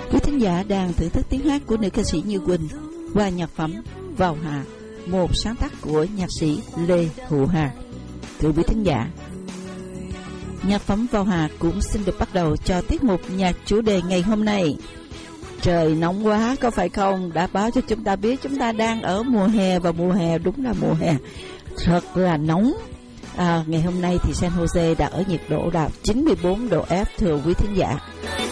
Quý thính giả đang thưởng thức tiếng hát của nữ ca sĩ Như Quỳnh qua nhạc phẩm Vào Hạ, một sáng tác của nhạc sĩ Lê Hữu Hà. Thưa quý thính giả, nhạc phẩm Vào Hạ cũng xin được bắt đầu cho tiết mục nhạc chủ đề ngày hôm nay. Trời nóng quá có phải không? Đã báo cho chúng ta biết chúng ta đang ở mùa hè, và mùa hè đúng là mùa hè thật là nóng. Ngày hôm nay thì San Jose đã ở nhiệt độ đạt 94 độ F, thưa quý thính giả.